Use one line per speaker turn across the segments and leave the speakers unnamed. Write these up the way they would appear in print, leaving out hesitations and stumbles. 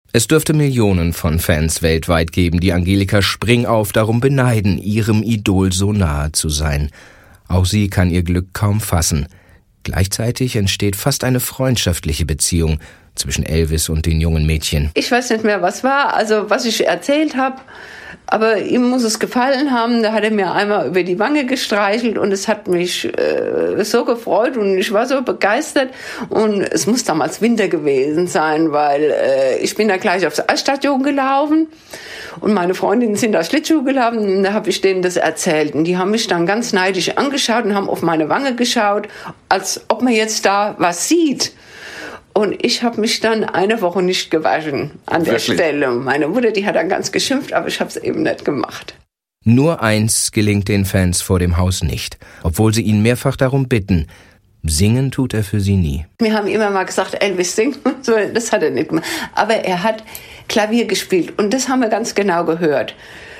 Es dürfte Millionen von Fans weltweit geben, die Angelika Springauf darum beneiden, ihrem Idol so nahe zu sein. Auch sie kann ihr Glück kaum fassen. Gleichzeitig entsteht fast eine freundschaftliche Beziehung zwischen Elvis und den jungen Mädchen.
Ich weiß nicht mehr, was war, also was ich erzählt habe, aber ihm muss es gefallen haben. Da hat er mir einmal über die Wange gestreichelt und es hat mich so gefreut und ich war so begeistert. Und es muss damals Winter gewesen sein, weil ich bin da gleich aufs Eisstadion gelaufen und meine Freundinnen sind da Schlittschuh gelaufen und da habe ich denen das erzählt. Und die haben mich dann ganz neidisch angeschaut und haben auf meine Wange geschaut, als ob man jetzt da was sieht. Und ich habe mich dann eine Woche nicht gewaschen an der Stelle. Meine Mutter, die hat dann ganz geschimpft, aber ich habe es eben nicht gemacht.
Nur eins gelingt den Fans vor dem Haus nicht, obwohl sie ihn mehrfach darum bitten. Singen tut er für sie nie.
Wir haben immer mal gesagt, Elvis singt und so, das hat er nicht gemacht. Aber er hat Klavier gespielt und das haben wir ganz genau gehört.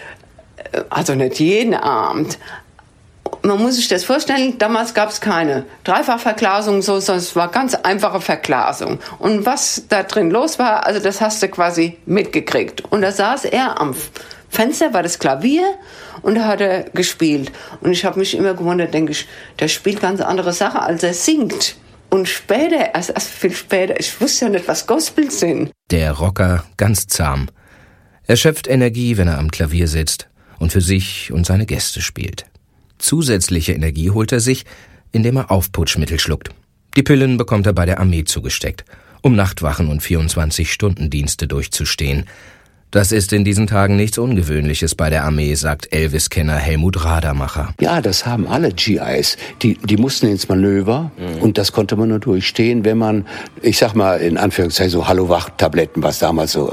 Also nicht jeden Abend. Man muss sich das vorstellen, damals gab es keine Dreifachverglasung, sondern es war ganz einfache Verglasung. Und was da drin los war, also das hast du quasi mitgekriegt. Und da saß er am Fenster, war das Klavier und da hat er gespielt. Und ich habe mich immer gewundert, denke ich, der spielt ganz andere Sachen, als er singt. Und später, erst viel später, ich wusste ja nicht, was Gospels sind.
Der Rocker ganz zahm. Er schöpft Energie, wenn er am Klavier sitzt und für sich und seine Gäste spielt. Zusätzliche Energie holt er sich, indem er Aufputschmittel schluckt. Die Pillen bekommt er bei der Armee zugesteckt, um Nachtwachen und 24-Stunden-Dienste durchzustehen. Das ist in diesen Tagen nichts Ungewöhnliches bei der Armee, sagt Elvis-Kenner Helmut Radermacher.
Ja, das haben alle GIs. Die mussten ins Manöver und das konnte man nur durchstehen, wenn man, ich sag mal in Anführungszeichen so Hallo-Wach-Tabletten, was damals so,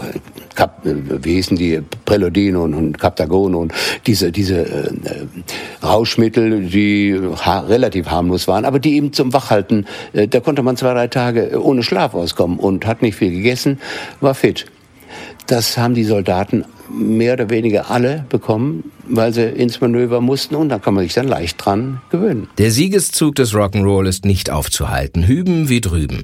wie hießen die, Preludin und Captagon und diese Rauschmittel, die relativ harmlos waren, aber die eben zum Wachhalten, da konnte man 2-3 Tage ohne Schlaf auskommen und hat nicht viel gegessen, war fit. Das haben die Soldaten mehr oder weniger alle bekommen, weil sie ins Manöver mussten und da kann man sich dann leicht dran gewöhnen.
Der Siegeszug des Rock'n'Roll ist nicht aufzuhalten, hüben wie drüben.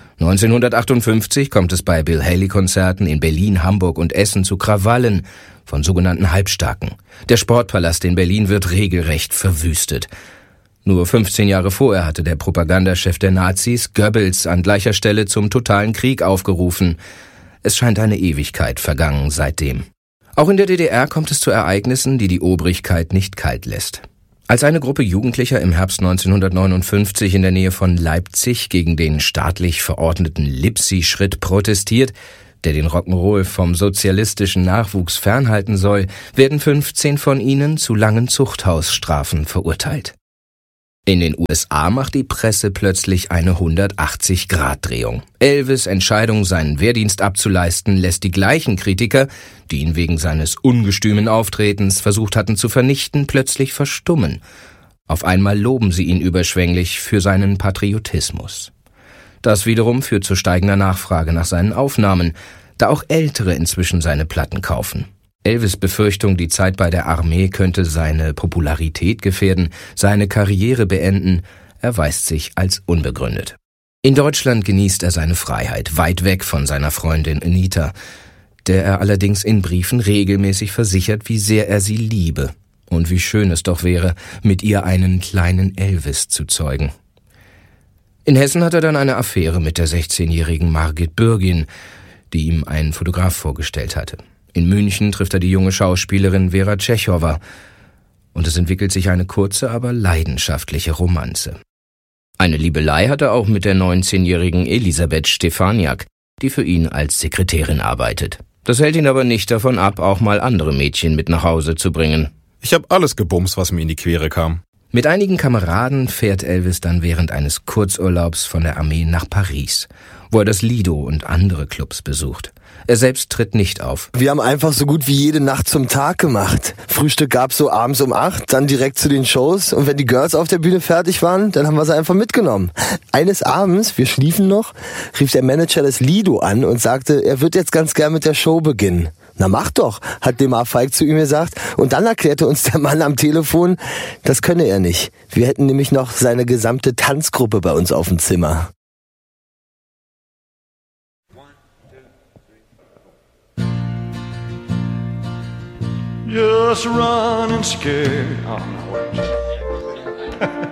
1958 kommt es bei Bill Haley-Konzerten in Berlin, Hamburg und Essen zu Krawallen von sogenannten Halbstarken. Der Sportpalast in Berlin wird regelrecht verwüstet. Nur 15 Jahre vorher hatte der Propagandachef der Nazis, Goebbels, an gleicher Stelle zum totalen Krieg aufgerufen. Es scheint eine Ewigkeit vergangen seitdem. Auch in der DDR kommt es zu Ereignissen, die die Obrigkeit nicht kalt lässt. Als eine Gruppe Jugendlicher im Herbst 1959 in der Nähe von Leipzig gegen den staatlich verordneten Lipsi-Schritt protestiert, der den Rock'n'Roll vom sozialistischen Nachwuchs fernhalten soll, werden 15 von ihnen zu langen Zuchthausstrafen verurteilt. In den USA macht die Presse plötzlich eine 180-Grad-Drehung. Elvis' Entscheidung, seinen Wehrdienst abzuleisten, lässt die gleichen Kritiker, die ihn wegen seines ungestümen Auftretens versucht hatten zu vernichten, plötzlich verstummen. Auf einmal loben sie ihn überschwänglich für seinen Patriotismus. Das wiederum führt zu steigender Nachfrage nach seinen Aufnahmen, da auch Ältere inzwischen seine Platten kaufen. Elvis' Befürchtung, die Zeit bei der Armee könnte seine Popularität gefährden, seine Karriere beenden, erweist sich als unbegründet. In Deutschland genießt er seine Freiheit, weit weg von seiner Freundin Anita, der er allerdings in Briefen regelmäßig versichert, wie sehr er sie liebe und wie schön es doch wäre, mit ihr einen kleinen Elvis zu zeugen. In Hessen hat er dann eine Affäre mit der 16-jährigen Margit Bürgin, die ihm ein Fotograf vorgestellt hatte. In München trifft er die junge Schauspielerin Vera Tschechowa und es entwickelt sich eine kurze, aber leidenschaftliche Romanze. Eine Liebelei hat er auch mit der 19-jährigen Elisabeth Stefaniak, die für ihn als Sekretärin arbeitet. Das hält ihn aber nicht davon ab, auch mal andere Mädchen mit nach Hause zu bringen.
Ich habe alles gebumst, was mir in die Quere kam.
Mit einigen Kameraden fährt Elvis dann während eines Kurzurlaubs von der Armee nach Paris, wo er das Lido und andere Clubs besucht. Er selbst tritt nicht auf.
Wir haben einfach so gut wie jede Nacht zum Tag gemacht. Frühstück gab's so abends um 8, dann direkt zu den Shows. Und wenn die Girls auf der Bühne fertig waren, dann haben wir sie einfach mitgenommen. Eines Abends, wir schliefen noch, rief der Manager das Lido an und sagte, er wird jetzt ganz gern mit der Show beginnen. Na mach doch, hat Demar Feig zu ihm gesagt. Und dann erklärte uns der Mann am Telefon, das könne er nicht. Wir hätten nämlich noch seine gesamte Tanzgruppe bei uns auf dem Zimmer.
just running scared. Oh, no,